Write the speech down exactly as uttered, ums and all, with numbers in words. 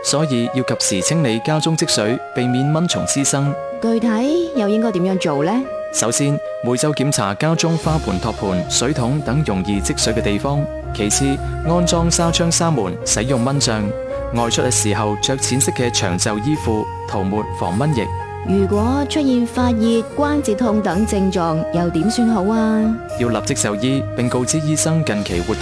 所以要及時清理家中積水，避免蚊蟲滋生。 具體又應該點樣做呢？ 首先，每週檢查家中花盆、托盤、水桶等容易積水嘅地方。其次，安裝紗窗紗門，使用蚊帳。外出嘅時候着淺色嘅長袖衣褲，塗抹防蚊液。 如果出現發熱、關節痛等症狀，又點算好啊？ 要立即就醫，並告知醫生近期活動